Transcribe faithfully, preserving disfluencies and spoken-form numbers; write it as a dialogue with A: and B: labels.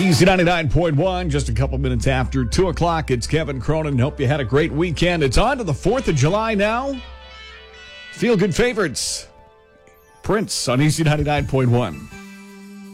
A: Easy ninety-nine point one, just a couple minutes after two o'clock. It's Kevin Cronin. Hope you had a great weekend. It's on to the fourth of July now. Feel good favorites. Prince on Easy ninety-nine point one.